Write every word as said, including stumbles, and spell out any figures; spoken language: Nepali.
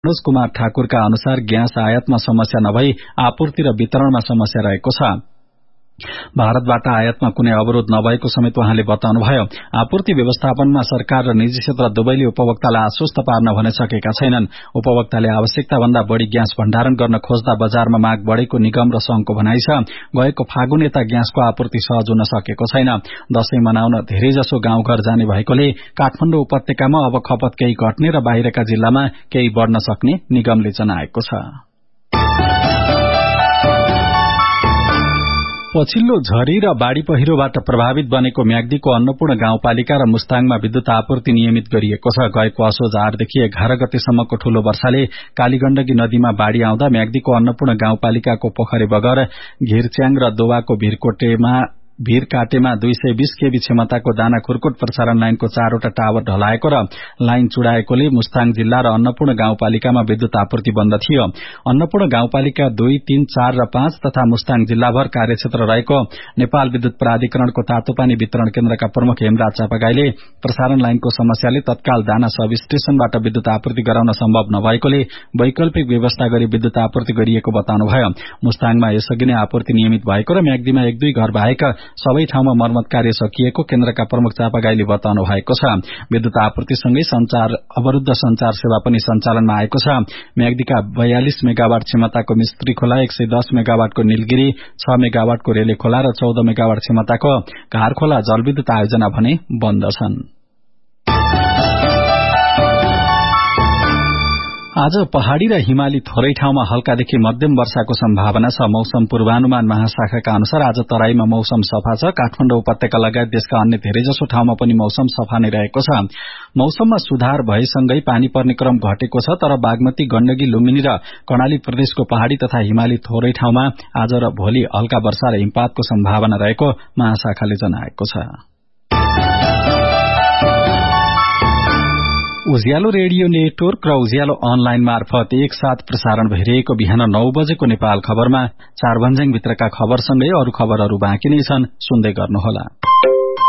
मनोज कुमार ठाकुरका अनुसार ग्यास आयातमा समस्या नभई आपूर्ति र वितरणमा समस्या रहेको छ। भारतबाट आयातमा कुनै अवरोध नभएको समेत उहाँले बताउनुभयो। आपूर्ति व्यवस्थापनमा सरकार र निजी क्षेत्र दुवैले उपभोक्तालाई आश्वस्त पार्न भने सकेका छैनन्। उपभोक्ताले आवश्यकता भन्दा बढ़ी ग्यास भण्डारण गर्न खोज्दा बजारमा माग बढ़ेको निगम र संघको भनाइ छ। गएको फागुन यता ग्यासको आपूर्ति सहज हुन सकेको छैन। दशैं मनाउन धेरैजसो गाउँघर जाने भएकोले काठमाडौँ उपत्यकामा अब खपत केही घट्ने र बाहिरका जिल्लामा केही बढ़न सक्ने निगमले जनाएको छ। पछिल्लो झरी र बाढ़ी पहिरोबाट प्रभावित बनेको म्याग्दीको अन्नपूर्ण गाउँपालिका र मुस्ताङमा विद्युत आपूर्ति नियमित गरिएको छ। गएको असोज आठदेखि एघार गतेसम्मको ठूलो वर्षाले कालीगण्डकी नदीमा बाढ़ी आउँदा म्याग्दीको अन्नपूर्ण गाउँपालिकाको पोखरे बगर, घिरच्याङ र दोवाको भिरकोटेमा भीर काटेमा दुई सय बीस केबी क्षमताको दाना खुर्कुट प्रसारण लाइनको चारवटा टावर ढलाएको र लाइन चुडाएकोले मुस्ताङ जिल्ला र अन्नपूर्ण गाउँपालिकामा विद्युत आपूर्ति बन्द थियो। अन्नपूर्ण गाउँपालिका दुई, तीन, चार र पाँच तथा मुस्ताङ जिल्लाभर कार्यक्षेत्र रहेको नेपाल विद्युत प्राधिकरणको तातोपानी वितरण केन्द्रका प्रमुख हेमराज चापागाईले प्रसारण लाइनको समस्याले तत्काल दाना सब स्टेशनबाट विद्युत आपूर्ति गराउन सम्भव नभएकोले वैकल्पिक व्यवस्था गरी विद्युत आपूर्ति गरिएको बताउनुभयो। मुस्ताङमा यसअघि नै आपूर्ति नियमित भएको र म्याग्दीमा एक दुई घर बाहेक सबै ठाउँमा मर्मत कार्य सकिएको केन्द्रका प्रमुख चापागाईले बताउनु भएको छ। विद्युत आपूर्तिसँगै संचार अवरुद्ध संचार सेवा पनि सञ्चालनमा आएको छ। म्याग्दीका बयालिस मेगावाट क्षमताको मिस्त्री खोला, एक सय दस मेगावाटको नीलगिरी, छ मेगावाटको रेले खोला र चौध मेगावाट क्षमताको घार खोला जलविद्युत आयोजना भने बन्द छन्। आज पहाड़ी र हिमाली थोरै ठाउँमा हल्कादेखि मध्यम वर्षाको सम्भावना छ। मौसम पूर्वानुमान महाशाखाका अनुसार आज तराईमा मौसम सफा छ। काठमाडौँ उपत्यका लगायत देशका अन्य धेरैजसो ठाउँमा पनि मौसम सफा नै रहेको छ। मौसममा सुधार भएसँगै पानी पर्ने क्रम घटेको छ, तर बागमती, गण्डकी, लुम्बिनी र कर्णाली प्रदेशको पहाड़ी तथा हिमाली थोरै ठाउँमा आज र भोलि हल्का वर्षा र हिमपातको सम्भावना रहेको महाशाखाले जनाएको छ। उज्यालो रेडियो नेटवर्क र उज्यालो अनलाइन मार्फत एक साथ प्रसारण भइरहेको बिहान नौ बजेको नेपाल खबरमा चार भन्ज्याङ भित्रका खबरसँगै अरू खबरहरू बाँकी नै छन्, सुन्दै गर्नुहोला।